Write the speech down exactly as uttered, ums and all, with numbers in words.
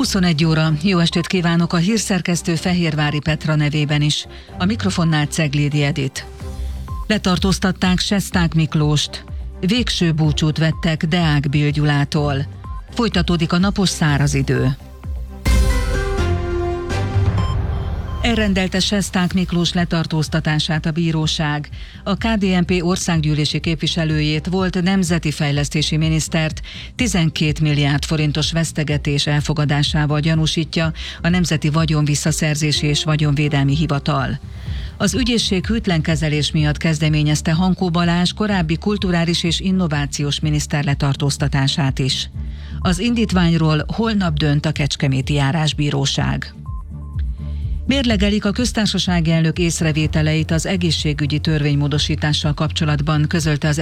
huszonegy óra. Jó estét kívánok a hírszerkesztő Fehérvári Petra nevében is. A mikrofonnál Ceglédi Edit. Letartóztatták Sesták Miklóst. Végső búcsút vettek Deák Bill Gyulától. Folytatódik a napos száraz idő. Elrendelte Sesták Miklós letartóztatását a bíróság. A ká dé en pé országgyűlési képviselőjét, volt nemzeti fejlesztési minisztert tizenkét milliárd forintos vesztegetés elfogadásával gyanúsítja a Nemzeti Vagyonvisszaszerzési és Vagyonvédelmi Hivatal. Az ügyészség hűtlen kezelés miatt kezdeményezte Hankó Balázs korábbi kulturális és innovációs miniszter letartóztatását is. Az indítványról holnap dönt a Kecskeméti Járásbíróság. Mérlegelik a köztársasági elnök észrevételeit az egészségügyi törvénymódosítással kapcsolatban, közölte az